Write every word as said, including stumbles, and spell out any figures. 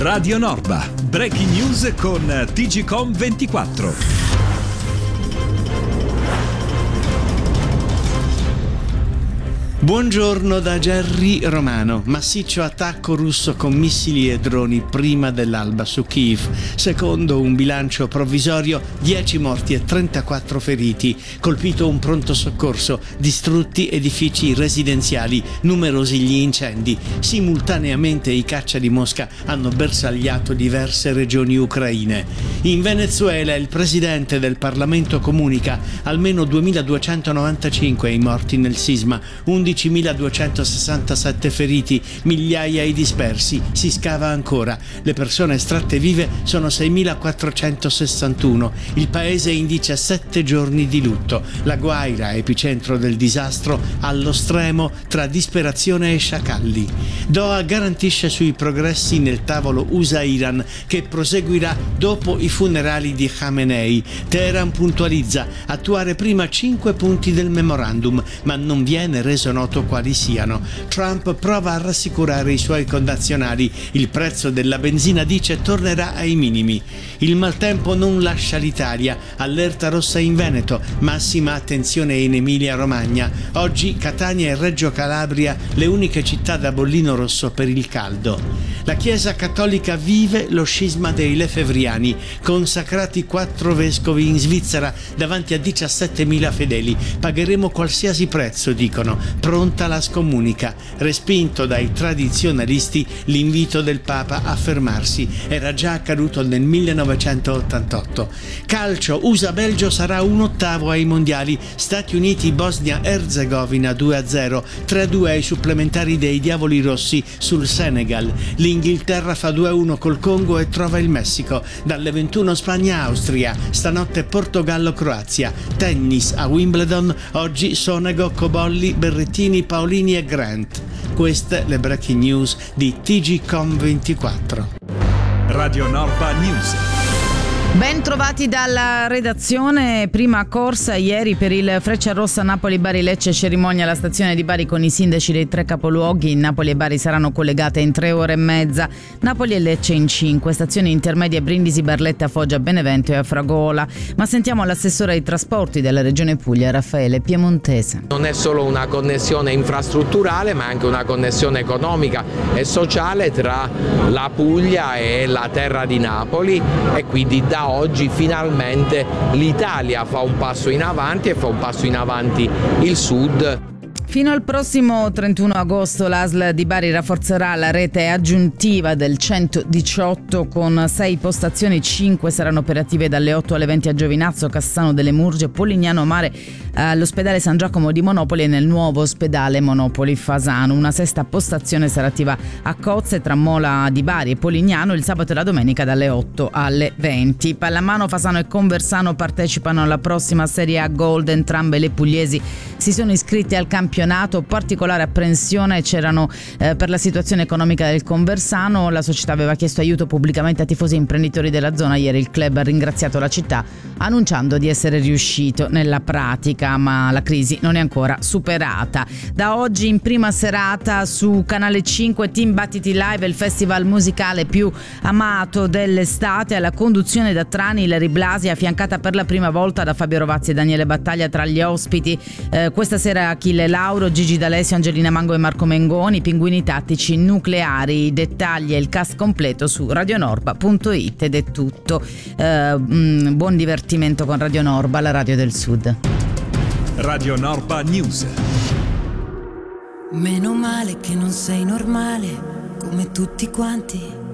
Radio Norba, breaking news con T G Com ventiquattro. Buongiorno da Gerry Romano. Massiccio attacco russo con missili e droni prima dell'alba su Kiev. Secondo un bilancio provvisorio, dieci morti e trentaquattro feriti. Colpito un pronto soccorso, distrutti edifici residenziali, numerosi gli incendi. Simultaneamente i caccia di Mosca hanno bersagliato diverse regioni ucraine. In Venezuela il presidente del Parlamento comunica almeno duemiladuecentonovantacinque i morti nel sisma, undicimiladuecentosessantasette feriti, migliaia i dispersi, si scava ancora. Le persone estratte vive sono seimilaquattrocentosessantuno. Il paese indice sette giorni di lutto. La Guaira, epicentro del disastro, allo stremo tra disperazione e sciacalli. Doha garantisce sui progressi nel tavolo U S A-Iran che proseguirà dopo i funerali di Khamenei. Teheran puntualizza attuare prima cinque punti del memorandum, ma non viene reso noto quali siano. Trump prova a rassicurare i suoi connazionali. Il prezzo della benzina, dice, tornerà ai minimi. Il maltempo non lascia l'Italia. Allerta rossa in Veneto. Massima attenzione in Emilia-Romagna. Oggi Catania e Reggio Calabria le uniche città da bollino rosso per il caldo. La Chiesa Cattolica vive lo scisma dei Lefebvriani. Consacrati quattro vescovi in Svizzera davanti a diciassettemila fedeli. Pagheremo qualsiasi prezzo, dicono. Pronta la scomunica. Respinto dai tradizionalisti l'invito del Papa a fermarsi. Era già accaduto nel millenovecentottantotto. Calcio, U S A-Belgio sarà un ottavo ai mondiali. Stati Uniti-Bosnia-Erzegovina due a zero, tre a due ai supplementari dei Diavoli Rossi sul Senegal. L'Inghilterra fa due a uno col Congo e trova il Messico. Dalle ventuno Spagna-Austria, stanotte Portogallo-Croazia. Tennis a Wimbledon, oggi Sonego, Cobolli, Berrettini, Paolini e Grant. Queste le breaking news di T G Com ventiquattro. Radio Norba News. Ben trovati dalla redazione. Prima corsa ieri per il Frecciarossa Napoli-Bari-Lecce, cerimonia alla stazione di Bari con i sindaci dei tre capoluoghi. Napoli e Bari saranno collegate in tre ore e mezza, Napoli e Lecce in cinque. Stazioni intermedie Brindisi, Barletta, Foggia, Benevento e Afragola. Ma sentiamo l'assessore ai trasporti della Regione Puglia, Raffaele Piemontese. Non è solo una connessione infrastrutturale, ma anche una connessione economica e sociale tra la Puglia e la terra di Napoli, e quindi da oggi finalmente l'Italia fa un passo in avanti e fa un passo in avanti il Sud. Fino al prossimo trentuno agosto l'A S L di Bari rafforzerà la rete aggiuntiva del centodiciotto con sei postazioni, cinque saranno operative dalle otto alle venti a Giovinazzo, Cassano delle Murge, Polignano Mare, all'ospedale San Giacomo di Monopoli e nel nuovo ospedale Monopoli Fasano. Una sesta postazione sarà attiva a Cozze tra Mola di Bari e Polignano il sabato e la domenica dalle otto alle venti. Pallamano, Fasano e Conversano partecipano alla prossima Serie A Gold. Entrambe le pugliesi si sono iscritte al campionato. Particolare apprensione c'erano eh, per la situazione economica del Conversano. La società aveva chiesto aiuto pubblicamente a tifosi e imprenditori della zona. Ieri il club ha ringraziato la città annunciando di essere riuscito nella pratica, ma la crisi non è ancora superata. Da oggi in prima serata su Canale cinque Team Battiti Live, il festival musicale più amato dell'estate, alla conduzione da Trani Larry Blasi, affiancata per la prima volta da Fabio Rovazzi e Daniele Battaglia tra gli ospiti. Eh, questa sera Achille Lauro, Gigi D'Alessio, Angelina Mango e Marco Mengoni, Pinguini Tattici Nucleari. I dettagli e il cast completo su radionorba punto it. Ed è tutto. Eh, mh, buon divertimento con Radio Norba, la radio del Sud. Radio Norba News. Meno male che non sei normale come tutti quanti.